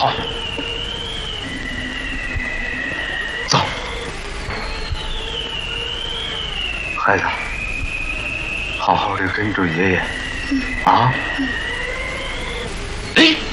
好，走，孩子，好好的跟着爷爷，啊。哎。